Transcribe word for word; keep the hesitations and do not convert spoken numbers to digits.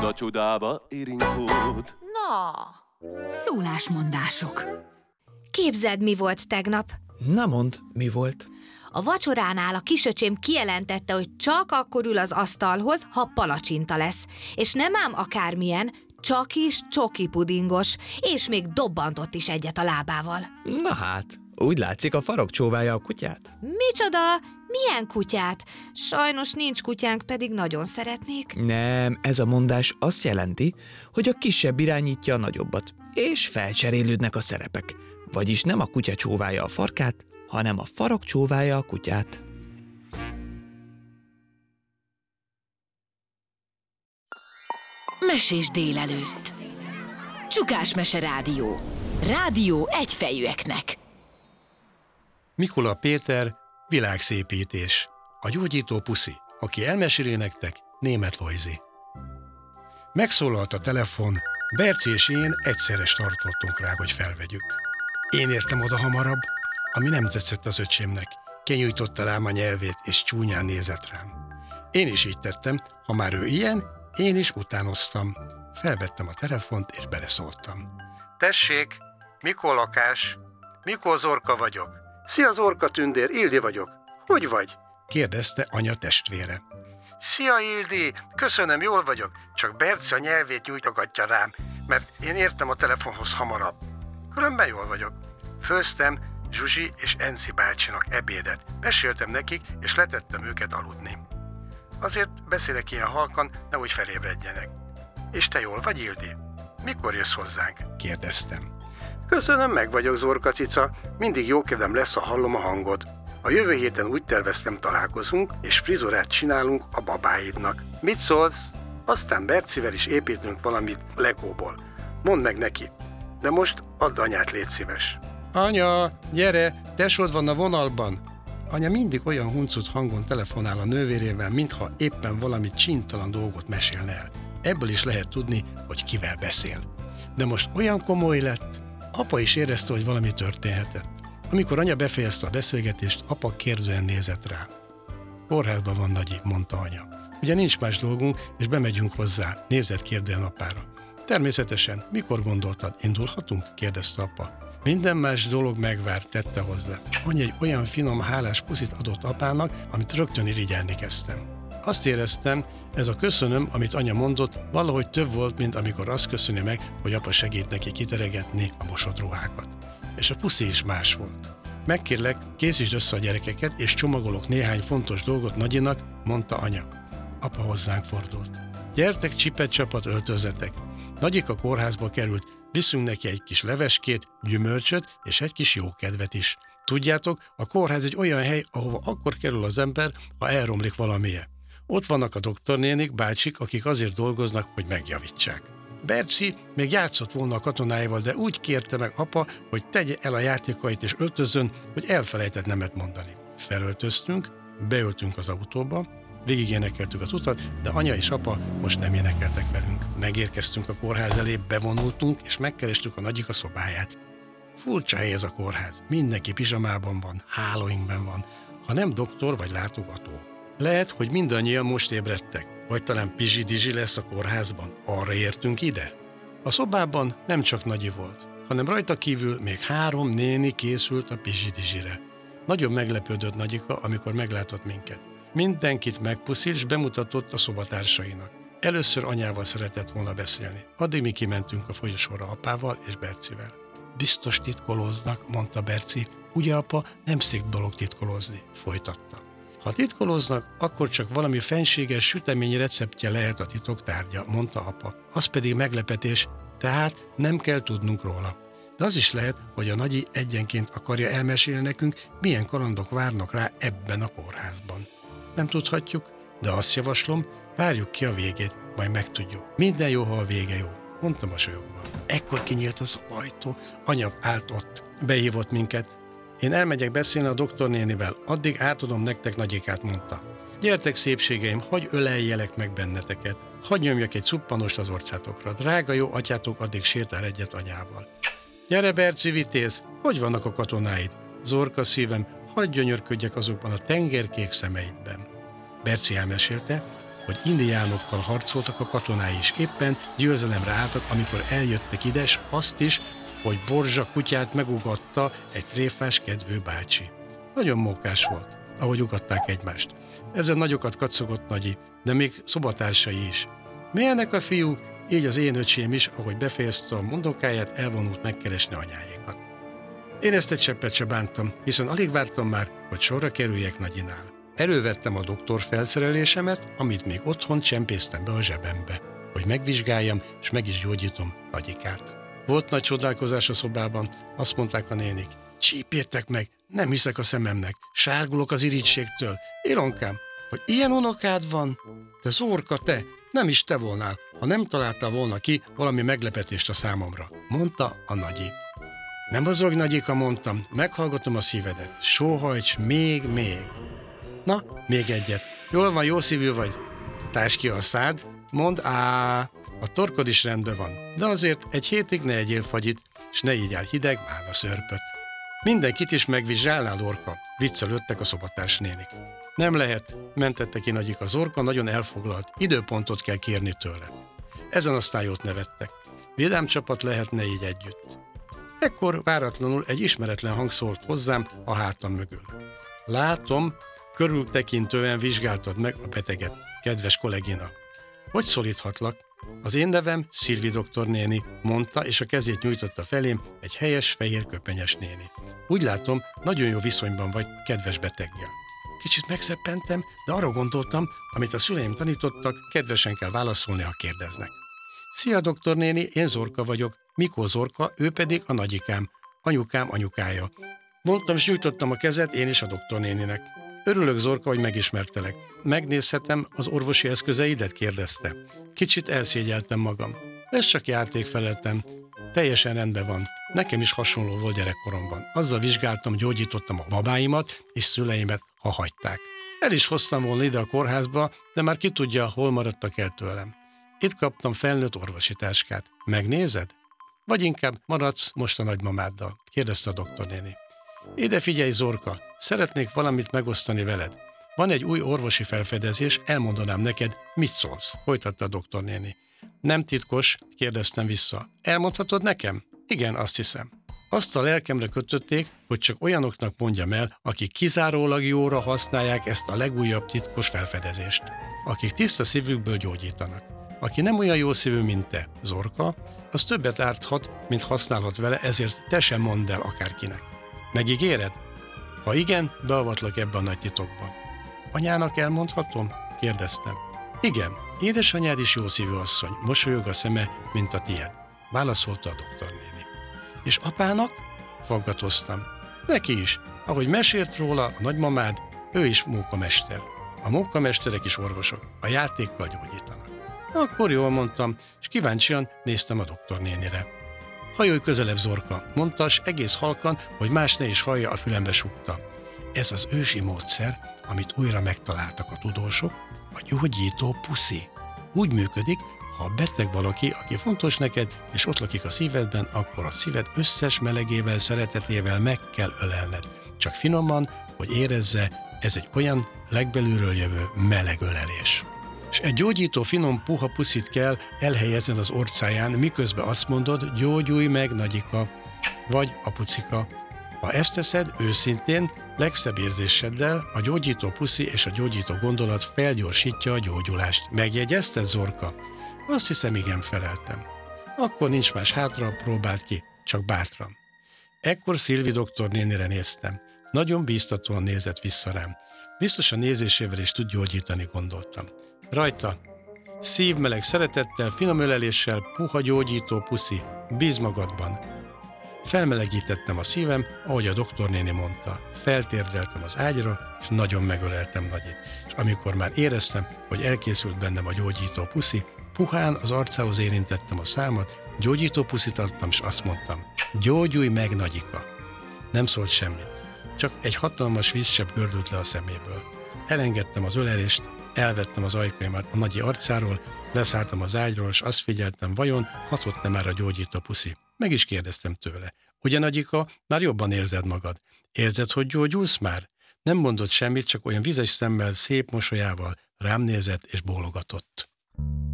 csoda csodába érinkód. Na, szólásmondások. Képzeld, mi volt tegnap? Na mondd, mi volt? A vacsoránál a kisöcsém kijelentette, hogy csak akkor ül az asztalhoz, ha palacsinta lesz. És nem ám akármilyen, csak is csoki pudingos, és még dobbantott is egyet a lábával. Na hát, úgy látszik, a farok csóválja a kutyát. Micsoda? Milyen kutyát? Sajnos nincs kutyánk, pedig nagyon szeretnék. Nem, ez a mondás azt jelenti, hogy a kisebb irányítja a nagyobbat, és felcserélődnek a szerepek. Vagyis nem a kutya csóválja a farkát, hanem a farok csóválja a kutyát. Mesés délelőtt. Csukás Mese Rádió. Rádió egyfejűeknek. Mikula Péter, világszépítés. A gyógyító puszi, aki elmeséli nektek, Németh Lojzi. Megszólalt a telefon, Berci és én egyszerre tartottunk rá, hogy felvegyük. Én értem oda hamarabb, ami nem tetszett az öcsémnek. Kinyújtotta rám a nyelvét, és csúnyán nézett rám. Én is így tettem, ha már ő ilyen, én is utánoztam. Felvettem a telefont, és beleszóltam. Tessék, mikor lakás? Mikor Zorka vagyok? Szia Zorka tündér, Ildi vagyok. Hogy vagy? Kérdezte anya testvére. Szia Ildi, köszönöm, jól vagyok, csak Berci a nyelvét nyújtogatja rám, mert én értem a telefonhoz hamarabb. Különben jól vagyok. Főztem Zsuzsi és Enci bácsinak ebédet. Meséltem nekik, és letettem őket aludni. Azért beszélek ilyen halkan, nehogy felébredjenek. És te jól vagy, Ildi? Mikor jössz hozzánk? Kérdeztem. Köszönöm, meg vagyok, Zorka cica. Mindig jó kedvem lesz, ha hallom a hangod. A jövő héten úgy terveztem, találkozunk, és frizurát csinálunk a babáidnak. Mit szólsz? Aztán Bercivel is építünk valamit Legóból. Mondd meg neki. De most add anyát, légy szíves. Anya, gyere, tesód van a vonalban. Anya mindig olyan huncut hangon telefonál a nővérével, mintha éppen valami csintalan dolgot mesélne el. Ebből is lehet tudni, hogy kivel beszél. De most olyan komoly lett. Apa is érezte, hogy valami történhetett. Amikor anya befejezte a beszélgetést, apa kérdően nézett rá. Kórházban van Nagyi, mondta anya. Ugye nincs más dolgunk, és bemegyünk hozzá, nézett kérdően apára. Természetesen, mikor gondoltad, indulhatunk? Kérdezte apa. Minden más dolog megvár, tette hozzá. Anya egy olyan finom, hálás puszit adott apának, amit rögtön irigyelni kezdtem. Azt éreztem, ez a köszönöm, amit anya mondott, valahogy több volt, mint amikor azt köszöni meg, hogy apa segít neki kiteregetni a mosott ruhákat. És a puszi is más volt. Megkérlek, készítsd össze a gyerekeket, és csomagolok néhány fontos dolgot Nagyinak, mondta anya. Apa hozzánk fordult. Gyertek, csipet csapat, öltözetek. Nagyik a kórházba került, viszünk neki egy kis leveskét, gyümölcsöt és egy kis jókedvet is. Tudjátok, a kórház egy olyan hely, ahova akkor kerül az ember, ha elromlik valamije. Ott vannak a doktornénik, bácsik, akik azért dolgoznak, hogy megjavítsák. Berci még játszott volna a katonáival, de úgy kérte meg apa, hogy tegye el a játékait és öltözön, hogy elfelejtett nemet mondani. Felöltöztünk, beöltünk az autóba, végig énekeltük az utat, de anya és apa most nem énekeltek velünk. Megérkeztünk a kórház elé, bevonultunk, és megkerestük a Nagyika szobáját. Furcsa hely ez a kórház. Mindenki pizsamában van, hálóinkben van, ha nem doktor vagy látogató. Lehet, hogy mindannyian most ébredtek, vagy talán pizsi-dizsi lesz a kórházban. Arra értünk ide? A szobában nem csak Nagyi volt, hanem rajta kívül még három néni készült a pizsi-dizsire. Nagyon meglepődött Nagyika, amikor meglátott minket. Mindenkit megpuszil, és bemutatott a szobatársainak. Először anyával szeretett volna beszélni. Addig mi kimentünk a folyosóra apával és Bercivel. Biztos titkolóznak, mondta Berci. Ugye apa, nem szép dolog titkolózni, folytatta. Ha titkolóznak, akkor csak valami fenséges sütemény receptje lehet a titok tárgya, mondta apa. Az pedig meglepetés, tehát nem kell tudnunk róla. De az is lehet, hogy a Nagyi egyenként akarja elmesélni nekünk, milyen kalandok várnak rá ebben a kórházban. Nem tudhatjuk, de azt javaslom, várjuk ki a végét, majd megtudjuk. Minden jó, ha a vége jó, mondtam mosolyogva. Ekkor kinyílt az ajtó, anya állt ott, behívott minket. Én elmegyek beszélni a doktornénivel, addig átadom nektek Nagyikát, mondta. Gyertek szépségeim, hagy öleljelek meg benneteket, hagy nyomjak egy szuppanost az orcátokra, drága jó atyátok addig sétál egyet anyával. Gyere Berci vitéz, hogy vannak a katonáid? Zorka szívem, hadd gyönyörködjek azokban a tengerkék szemeidben. Berci elmesélte, hogy indiánokkal harcoltak a katonái is. Éppen győzelemre álltak, amikor eljöttek ide, és azt is, hogy Borzsa kutyát megugatta egy tréfás kedvő bácsi. Nagyon mókás volt, ahogy ugatták egymást. Ezen nagyokat kacogott Nagyi, de még szobatársai is. Milyenek a fiúk? Így az én öcsém is, ahogy befejezte a mondokáját, elvonult megkeresni anyáékat. Én ezt egy cseppet se bántam, hiszen alig vártam már, hogy sorra kerüljek Nagyinál. Elővettem a doktor felszerelésemet, amit még otthon csempésztem be a zsebembe, hogy megvizsgáljam, és meg is gyógyítom Nagyikát. Volt nagy csodálkozás a szobában, azt mondták a nénik. Csípjétek meg, nem hiszek a szememnek, sárgulok az irítségtől. Ilonkám, hogy ilyen unokád van? Te Zorka, te, nem is te volnál, ha nem találtál volna ki valami meglepetést a számomra, mondta a Nagyi. Nem mozogj, Nagyika, mondtam, meghallgatom a szívedet, sóhajts még, még. Na, még egyet. Jól van, jó szívű vagy. Tásd ki a szád, mondd á, a torkod is rendben van, de azért egy hétig ne egyél fagyit, és ne így áll hideg vállaszörpöt. Mindenkit is megvizsgálnál, Orka, viccelődtek a szobatárs nénik. Nem lehet, mentette ki Nagyika, Zorka nagyon elfoglalt, időpontot kell kérni tőle. Ezen aztán jót nevettek. Vidám csapat lehetne így együtt. Ekkor váratlanul egy ismeretlen hang szólt hozzám a hátam mögül. Látom, körültekintően vizsgáltad meg a beteget, kedves kollégina. Hogy szólíthatlak? Az én nevem Szilvi doktornéni, mondta, és a kezét nyújtotta felém egy helyes, fehér köpenyes néni. Úgy látom, nagyon jó viszonyban vagy a kedves beteggel. Kicsit megszeppentem, de arra gondoltam, amit a szüleim tanítottak, kedvesen kell válaszolni, ha kérdeznek. Szia, doktornéni, én Zorka vagyok, Mikó Zorka, ő pedig a Nagyikám, anyukám anyukája. Mondtam, és nyújtottam a kezet én is a doktornéninek. Örülök, Zorka, hogy megismertelek. Megnézhetem az orvosi eszközeidet, kérdezte. Kicsit elszégyeltem magam. Ez csak játék, feleltem. Teljesen rendben van. Nekem is hasonló volt gyerekkoromban. Azzal vizsgáltam, gyógyítottam a babáimat és szüleimet, ha hagyták. El is hoztam volna ide a kórházba, de már ki tudja, hol maradtak el tőlem. Itt kaptam felnőtt orvosi táskát. Megnézed? Vagy inkább maradsz most a nagymamáddal? Kérdezte a doktornéni. Ide figyelj, Zorka, szeretnék valamit megosztani veled. Van egy új orvosi felfedezés, elmondanám neked, mit szólsz, folytatta a doktornéni. Nem titkos, kérdeztem vissza. Elmondhatod nekem? Igen, azt hiszem. Azt a lelkemre kötötték, hogy csak olyanoknak mondjam el, akik kizárólag jóra használják ezt a legújabb titkos felfedezést. Akik tiszta szívükből gyógyítanak. Aki nem olyan jó szívű, mint te, Zorka, az többet árthat, mint használhat vele, ezért te sem mondd el akárkinek. Megígéred? Ha igen, beavatlak ebbe a nagy titokba. Anyának elmondhatom? Kérdeztem. Igen, édesanyád is jó szívű asszony, mosolyog a szeme, mint a tied, válaszolta a doktornéni. És apának? Faggatoztam. Neki is, ahogy mesélt róla a nagymamád, ő is mókamester. A mókamesterek is orvosok, a játékkal gyógyítanak. Akkor jól mondtam, és kíváncsian néztem a doktornénire. Hajolj közelebb, Zorka, mondta, s egész halkan, hogy más ne is hallja, a fülembe súgta. Ez az ősi módszer, amit újra megtaláltak a tudósok, a gyógyító puszi. Úgy működik, ha beteg valaki, aki fontos neked, és ott lakik a szívedben, akkor a szíved összes melegével, szeretetével meg kell ölelned. Csak finoman, hogy érezze, ez egy olyan legbelülről jövő meleg ölelés. És egy gyógyító finom puha puszit kell elhelyezned az orcáján, miközben azt mondod, gyógyulj meg, Nagyika, vagy apucika. Ha ezt teszed, őszintén, legszebb érzéseddel, a gyógyító puszi és a gyógyító gondolat felgyorsítja a gyógyulást. Megjegyezted, Zorka? Azt hiszem, igen, feleltem. Akkor nincs más hátra, próbáld ki, csak bátran. Ekkor Szilvi doktornénire néztem. Nagyon bíztatóan nézett vissza rám. Biztos a nézésével is tud gyógyítani, gondoltam. Rajta, szívmeleg szeretettel, finom öleléssel, puha gyógyító puszi, bíz magadban. Felmelegítettem a szívem, ahogy a doktornéni mondta. Feltérdeltem az ágyra, és nagyon megöleltem Nagyit. És amikor már éreztem, hogy elkészült bennem a gyógyító puszi, puhán az arcához érintettem a számat, gyógyító puszit adtam, és azt mondtam, gyógyulj meg, Nagyika. Nem szólt semmit, csak egy hatalmas vízcsepp gördült le a szeméből. Elengedtem az ölelést, elvettem az ajkaimat a Nagyi arcáról, leszálltam az ágyról, és azt figyeltem, vajon hatott-e már a gyógyító puszi. Meg is kérdeztem tőle. Ugye, Nagyika, már jobban érzed magad? Érzed, hogy gyógyulsz már? Nem mondott semmit, csak olyan vizes szemmel, szép mosolyával rám nézett és bólogatott.